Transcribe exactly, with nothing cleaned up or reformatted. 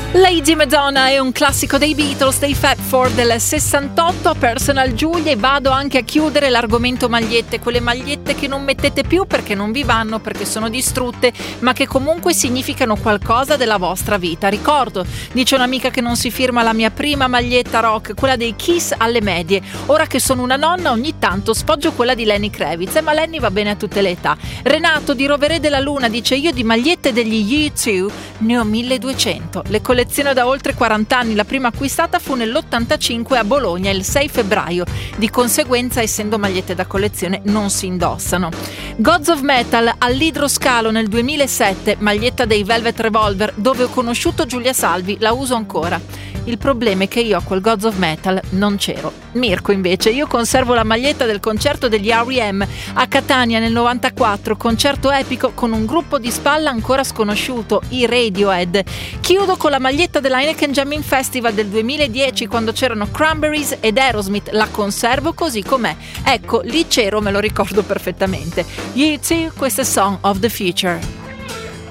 Lady Madonna è un classico dei Beatles, dei Fab Four del sessantotto, Personal Julie, e vado anche a chiudere l'argomento magliette, quelle magliette che non mettete più perché non vi vanno, perché sono distrutte, ma che comunque significano qualcosa della vostra vita. Ricordo, dice un'amica, che non si firma la mia prima maglietta rock, quella dei Kiss alle medie. Ora che sono una nonna ogni tanto sfoggio quella di Lenny Kravitz, eh, ma Lenny va bene a tutte le età. Renato di Rovere della Luna dice: io di magliette degli U due ne ho milleduecento. Le colleziono da oltre quaranta anni, la prima acquistata fu nell'ottantacinque a Bologna il sei febbraio, di conseguenza essendo magliette da collezione non si indossano. Gods of Metal all'Idroscalo nel duemilasette, maglietta dei Velvet Revolver, dove ho conosciuto Giulia Salvi, la uso ancora. Il problema è che io a quel Gods of Metal non c'ero. Mirko invece, io conservo la maglietta del concerto degli R E M a Catania nel novantaquattro, concerto epico con un gruppo di spalla ancora sconosciuto, i Radiohead. Chiudo con la maglietta della Heineken Jamming Festival del duemiladieci, quando c'erano Cranberries ed Aerosmith, la conservo così com'è. Ecco, lì c'ero, me lo ricordo perfettamente. U due, questo è Song of the Future.